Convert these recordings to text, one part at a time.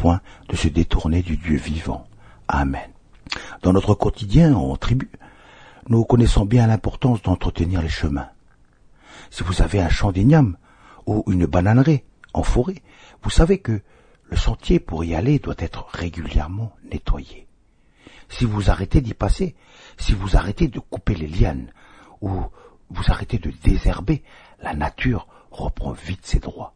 point de se détourner du Dieu vivant. Amen. Dans notre quotidien en tribu, nous connaissons bien l'importance d'entretenir les chemins. Si vous avez un champ d'igname ou une bananerie en forêt, vous savez que le sentier pour y aller doit être régulièrement nettoyé. Si vous arrêtez d'y passer, si vous arrêtez de couper les lianes ou vous arrêtez de désherber, la nature reprend vite ses droits.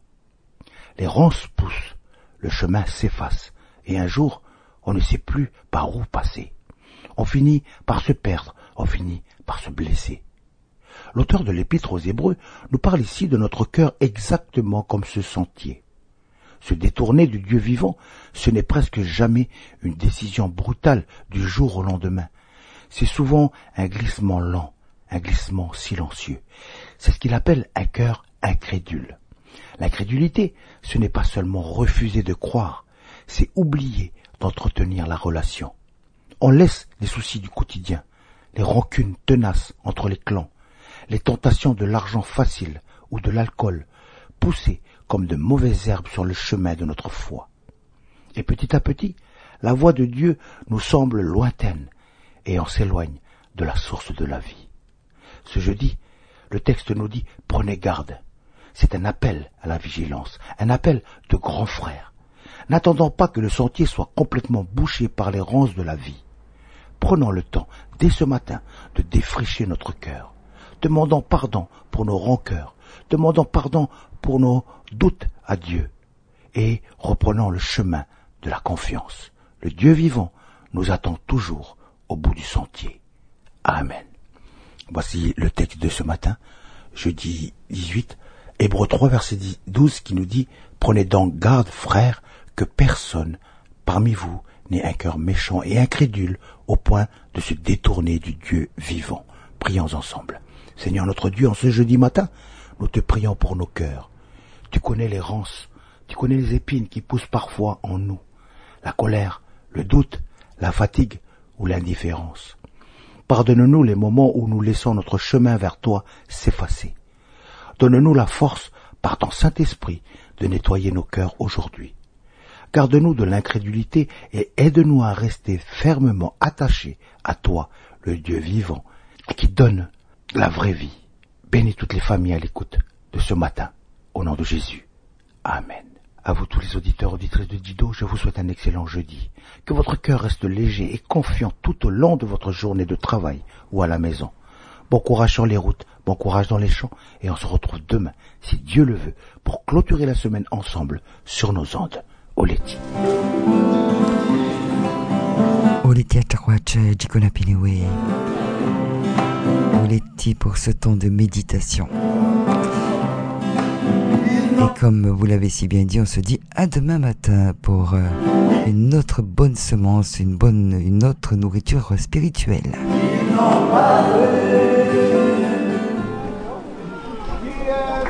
Les ronces poussent, le chemin s'efface et un jour, on ne sait plus par où passer. On finit par se perdre, on finit par se blesser. L'auteur de l'Épître aux Hébreux nous parle ici de notre cœur exactement comme ce sentier. Se détourner du Dieu vivant, ce n'est presque jamais une décision brutale du jour au lendemain. C'est souvent un glissement lent, un glissement silencieux. C'est ce qu'il appelle un cœur incrédule. L'incrédulité, ce n'est pas seulement refuser de croire, c'est oublier d'entretenir la relation. On laisse les soucis du quotidien, les rancunes tenaces entre les clans, les tentations de l'argent facile ou de l'alcool, pousser comme de mauvaises herbes sur le chemin de notre foi. Et petit à petit, la voix de Dieu nous semble lointaine et on s'éloigne de la source de la vie. Ce jeudi, le texte nous dit « Prenez garde ». C'est un appel à la vigilance, un appel de grand frère. N'attendons pas que le sentier soit complètement bouché par les ronces de la vie. Prenons le temps, dès ce matin, de défricher notre cœur. Demandons pardon pour nos rancœurs, demandons pardon pour nos doutes à Dieu, et reprenons le chemin de la confiance. Le Dieu vivant nous attend toujours au bout du sentier. Amen. Voici le texte de ce matin, jeudi 18, Hébreux 3, verset 12, qui nous dit « Prenez donc garde, frères, que personne parmi vous n'ait un cœur méchant et incrédule au point de se détourner du Dieu vivant. » Prions ensemble. Seigneur notre Dieu, en ce jeudi matin, nous te prions pour nos cœurs. Tu connais les ronces, tu connais les épines qui poussent parfois en nous, la colère, le doute, la fatigue ou l'indifférence. Pardonne-nous les moments où nous laissons notre chemin vers toi s'effacer. Donne-nous la force, par ton Saint-Esprit, de nettoyer nos cœurs aujourd'hui. Garde-nous de l'incrédulité et aide-nous à rester fermement attachés à toi, le Dieu vivant, qui donne la vraie vie. Bénis toutes les familles à l'écoute de ce matin, au nom de Jésus. Amen. À vous tous les auditeurs, auditrices de Dido, je vous souhaite un excellent jeudi. Que votre cœur reste léger et confiant tout au long de votre journée de travail ou à la maison. Bon courage sur les routes, bon courage dans les champs, et on se retrouve demain, si Dieu le veut, pour clôturer la semaine ensemble sur nos ondes. Oleti. Oleti Atakwach, Jikona Pinewe. Oleti pour ce temps de méditation. Et comme vous l'avez si bien dit, on se dit à demain matin pour une autre bonne semence, une autre nourriture spirituelle.